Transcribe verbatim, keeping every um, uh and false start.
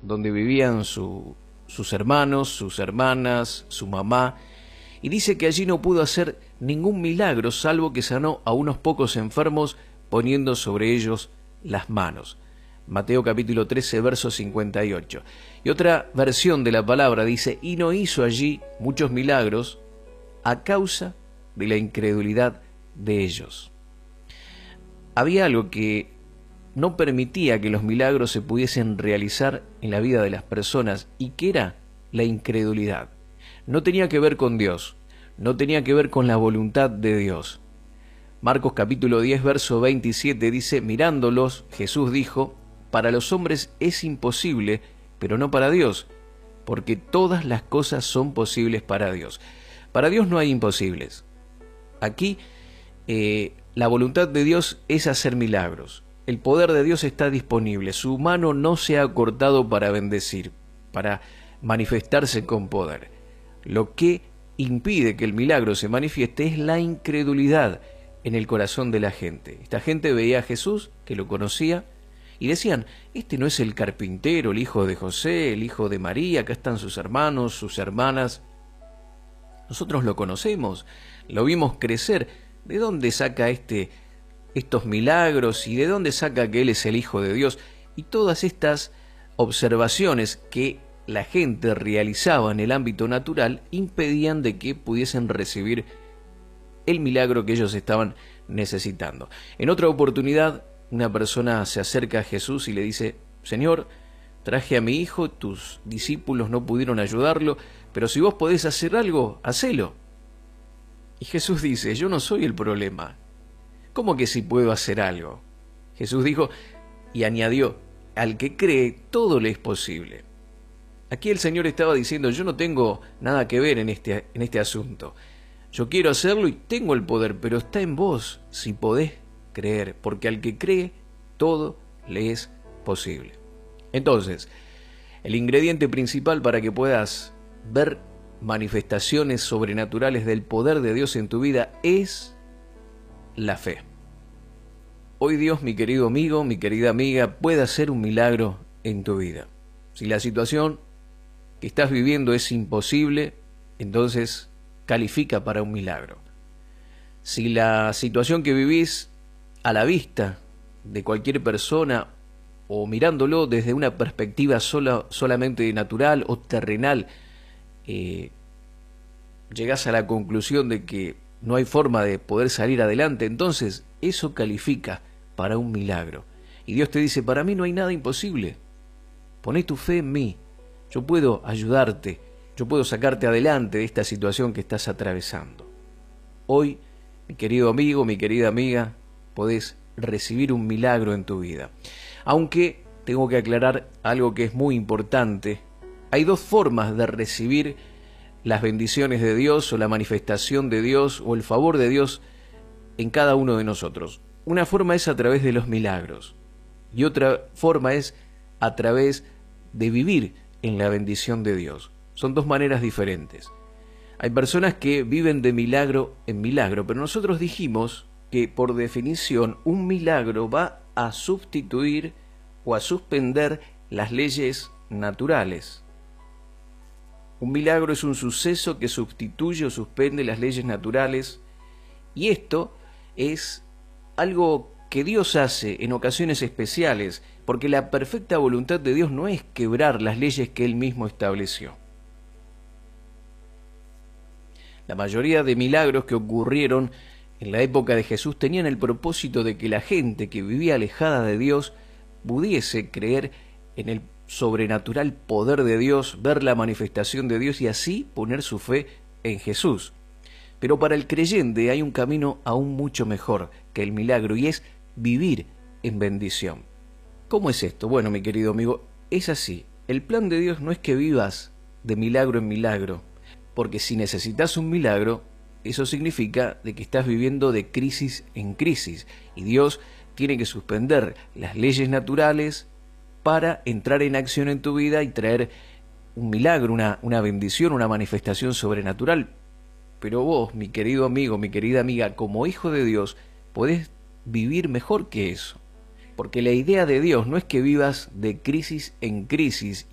donde vivían su, sus hermanos, sus hermanas, su mamá, y dice que allí no pudo hacer ningún milagro salvo que sanó a unos pocos enfermos poniendo sobre ellos las manos. Mateo capítulo trece, verso cincuenta y ocho. Y otra versión de la palabra dice, y no hizo allí muchos milagros a causa de la incredulidad de ellos. Había algo que no permitía que los milagros se pudiesen realizar en la vida de las personas, y que era la incredulidad. No tenía que ver con Dios, no tenía que ver con la voluntad de Dios. Marcos capítulo diez, verso veintisiete dice, mirándolos, Jesús dijo, para los hombres es imposible, pero no para Dios, porque todas las cosas son posibles para Dios. Para Dios no hay imposibles. Aquí eh, la voluntad de Dios es hacer milagros. El poder de Dios está disponible. Su mano no se ha cortado para bendecir, para manifestarse con poder. Lo que impide que el milagro se manifieste es la incredulidad en el corazón de la gente. Esta gente veía a Jesús, que lo conocía, y decían, este no es el carpintero, el hijo de José, el hijo de María, acá están sus hermanos, sus hermanas. Nosotros lo conocemos, lo vimos crecer. ¿De dónde saca este estos milagros y de dónde saca que Él es el Hijo de Dios? Y todas estas observaciones que la gente realizaba en el ámbito natural impedían de que pudiesen recibir el milagro que ellos estaban necesitando. En otra oportunidad, una persona se acerca a Jesús y le dice, Señor, traje a mi hijo, tus discípulos no pudieron ayudarlo, pero si vos podés hacer algo, hacelo. Y Jesús dice, yo no soy el problema. ¿Cómo que si puedo hacer algo? Jesús dijo y añadió, al que cree, todo le es posible. Aquí el Señor estaba diciendo, yo no tengo nada que ver en este, en este asunto. Yo quiero hacerlo y tengo el poder, pero está en vos si podés creer, porque al que cree, todo le es posible. Entonces, el ingrediente principal para que puedas ver manifestaciones sobrenaturales del poder de Dios en tu vida es la fe. Hoy Dios, mi querido amigo, mi querida amiga, puede hacer un milagro en tu vida. Si la situación que estás viviendo es imposible, entonces califica para un milagro. Si la situación que vivís a la vista de cualquier persona o mirándolo desde una perspectiva sola, solamente natural o terrenal, eh, llegás a la conclusión de que no hay forma de poder salir adelante, entonces eso califica para un milagro. Y Dios te dice, para mí no hay nada imposible. Poné tu fe en mí. Yo puedo ayudarte. Yo puedo sacarte adelante de esta situación que estás atravesando. Hoy, mi querido amigo, mi querida amiga, podés recibir un milagro en tu vida. Aunque tengo que aclarar algo que es muy importante. Hay dos formas de recibir las bendiciones de Dios o la manifestación de Dios o el favor de Dios en cada uno de nosotros. Una forma es a través de los milagros y otra forma es a través de vivir en la bendición de Dios. Son dos maneras diferentes. Hay personas que viven de milagro en milagro, pero nosotros dijimos que por definición un milagro va a sustituir o a suspender las leyes naturales. Un milagro es un suceso que sustituye o suspende las leyes naturales, y esto es algo que Dios hace en ocasiones especiales, porque la perfecta voluntad de Dios no es quebrar las leyes que Él mismo estableció. La mayoría de milagros que ocurrieron en la época de Jesús tenían el propósito de que la gente que vivía alejada de Dios pudiese creer en el sobrenatural poder de Dios, ver la manifestación de Dios y así poner su fe en Jesús. Pero para el creyente hay un camino aún mucho mejor que el milagro y es vivir en bendición. ¿Cómo es esto? Bueno, mi querido amigo, es así. El plan de Dios no es que vivas de milagro en milagro, porque si necesitas un milagro, eso significa de que estás viviendo de crisis en crisis y Dios tiene que suspender las leyes naturales para entrar en acción en tu vida y traer un milagro, una, una bendición, una manifestación sobrenatural. Pero vos, mi querido amigo, mi querida amiga, como hijo de Dios, podés vivir mejor que eso. Porque la idea de Dios no es que vivas de crisis en crisis